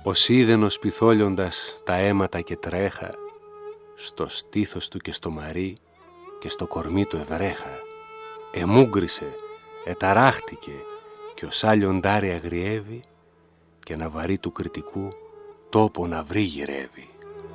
Ο σίδενος πυθόλιοντας τα αίματα και τρέχα, στο στήθος του και στο μαρί και στο κορμί του ευρέχα. Εμούγκρισε, εταράχτηκε κι ο σάλιοντάρι αγριεύει και ένα βαρύ του κριτικού τόπο να βρει γυρεύει.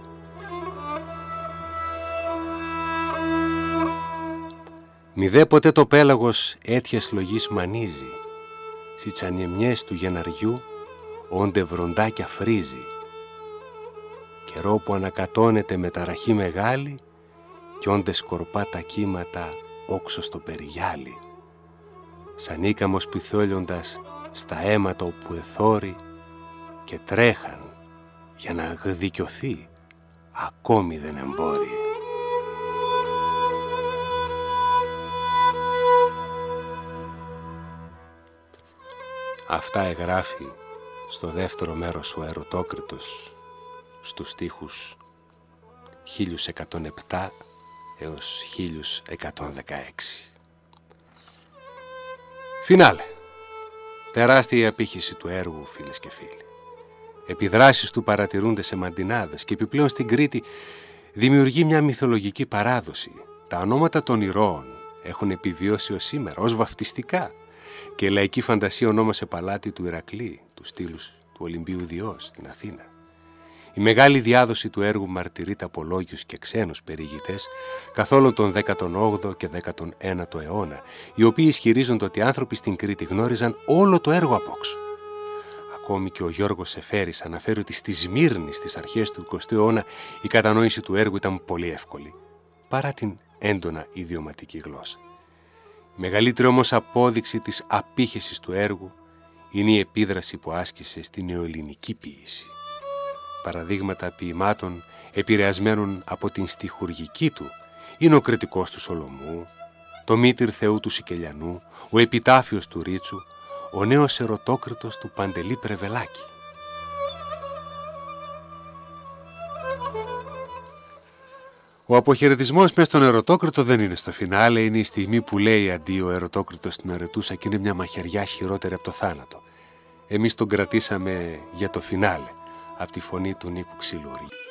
Μη δε ποτέ το πέλαγος έτιας λογής μανίζει, σι τσανιεμιές του γεναριού όντε βροντάκια φρίζει. Καιρό που ανακατώνεται με ταραχή μεγάλη κι όντε σκορπά τα κύματα όξω στο περιγιάλι. Σαν ίκαμος πυθόλιοντας στα αίματα όπου εθώρει και τρέχαν για να γδικιωθεί, ακόμη δεν εμπόρει. Αυτά εγγράφει στο δεύτερο μέρος ο Ερωτόκριτος στους στίχους 1107 έως 1116. Φινάλε. Τεράστια η απήχηση του έργου, φίλες και φίλοι. Επιδράσεις του παρατηρούνται σε μαντινάδες και επιπλέον στην Κρήτη δημιουργεί μια μυθολογική παράδοση. Τα ονόματα των ηρώων έχουν επιβιώσει ως σήμερα ως βαφτιστικά και η λαϊκή φαντασία ονόμασε παλάτι του Ηρακλή, του στήλους του Ολυμπίου Διός στην Αθήνα. Η μεγάλη διάδοση του έργου μαρτυρείται από λόγιους και ξένους περιηγητές καθ' όλο τον 18ο και 19ο αιώνα, οι οποίοι ισχυρίζονται ότι οι άνθρωποι στην Κρήτη γνώριζαν όλο το έργο απόξω. Ακόμη και ο Γιώργος Σεφέρης αναφέρει ότι στη Σμύρνη στις αρχές του 20ου αιώνα η κατανόηση του έργου ήταν πολύ εύκολη, παρά την έντονα ιδιωματική γλώσσα. Η μεγαλύτερη όμως απόδειξη της απήχησης του έργου είναι η επίδραση που άσκησε στην νεοελληνική ποίηση. Παραδείγματα ποιημάτων επηρεασμένων από την στιχουργική του είναι ο Κριτικός του Σολομού, το Μήτυρ Θεού του Σικελιανού, ο Επιτάφιος του Ρίτσου, ο νέος Ερωτόκριτος του Παντελή Πρεβελάκη. Ο αποχαιρετισμός μες στον Ερωτόκριτο δεν είναι στο φινάλε, είναι η στιγμή που λέει αντίο ο Ερωτόκριτος στην Αρετούσα και είναι μια μαχαιριά χειρότερη από το θάνατο. Εμείς τον κρατήσαμε για το φινάλε, από τη φωνή του Νίκου Ξυλούρη.